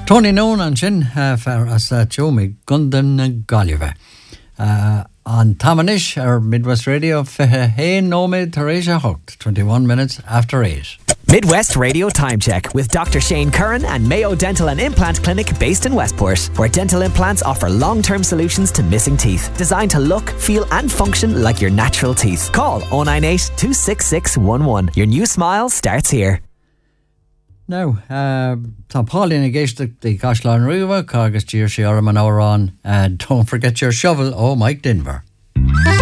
Tony Noon an sin fear as Joe me Gundan na Gallive. On Tamanish, our Midwest Radio, hey Nomad Teresa Hooked, 21 minutes after 8. Midwest Radio Time Check with Dr. Shane Curran and Mayo Dental and Implant Clinic based in Westport, where dental implants offer long-term solutions to missing teeth, designed to look, feel and function like your natural teeth. Call 098 266 11. Your new smile starts here. Now, Tá Pauline against the Cashlan Riva, Cargus Gear Shiaram an hour on, and don't forget your shovel, Mike Denver.